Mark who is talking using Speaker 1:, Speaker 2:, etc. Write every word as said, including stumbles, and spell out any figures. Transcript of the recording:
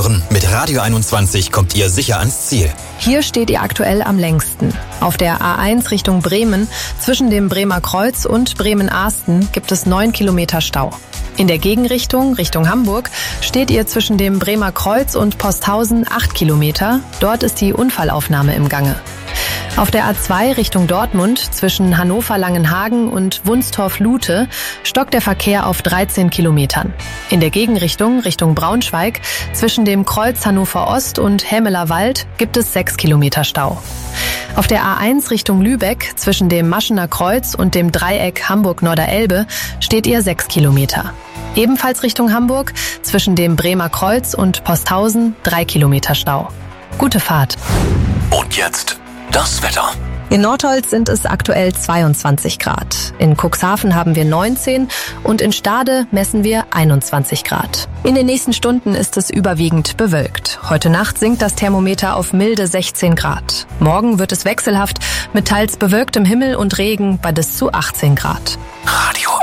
Speaker 1: hören, mit Radio einundzwanzig kommt ihr sicher ans Ziel.
Speaker 2: Hier steht ihr aktuell am längsten. Auf der A eins Richtung Bremen, zwischen dem Bremer Kreuz und Bremen-Ahsten, gibt es neun Kilometer Stau. In der Gegenrichtung, Richtung Hamburg, steht ihr zwischen dem Bremer Kreuz und Posthausen acht Kilometer. Dort ist die Unfallaufnahme im Gange. Auf der A zwei Richtung Dortmund, zwischen Hannover-Langenhagen und Wunstorf-Lute, stockt der Verkehr auf dreizehn Kilometern. In der Gegenrichtung, Richtung Braunschweig, zwischen dem Kreuz Hannover Ost und Hämeler Wald, gibt es sechs Kilometer Stau. Auf der A eins Richtung Lübeck, zwischen dem Maschener Kreuz und dem Dreieck Hamburg-Norderelbe, steht ihr sechs Kilometer. Ebenfalls Richtung Hamburg, zwischen dem Bremer Kreuz und Posthausen, drei Kilometer Stau. Gute Fahrt.
Speaker 1: Und jetzt das Wetter.
Speaker 2: In Nordholz sind es aktuell zweiundzwanzig Grad. In Cuxhaven haben wir neunzehn und in Stade messen wir einundzwanzig Grad. In den nächsten Stunden ist es überwiegend bewölkt. Heute Nacht sinkt das Thermometer auf milde sechzehn Grad. Morgen wird es wechselhaft mit teils bewölktem Himmel und Regen bei bis zu achtzehn Grad.
Speaker 1: Radio